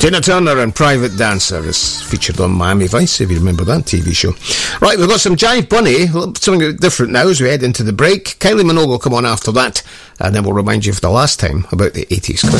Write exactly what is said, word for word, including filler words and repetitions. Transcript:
Tina Turner and Private Dancer is featured on Miami Vice, if you remember that T V show. Right, we've got some Jive Bunny, something different now as we head into the break. Kylie Minogue will come on after that, and then we'll remind you for the last time about the eighties quiz.